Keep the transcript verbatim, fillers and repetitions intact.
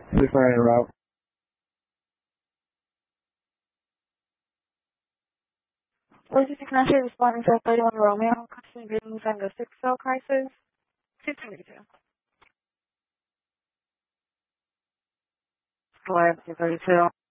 This Friday route. Police International responding to a thirty-one Romeo, custody greetings and the six cell crisis. two twenty-two. Hello, two thirty-two.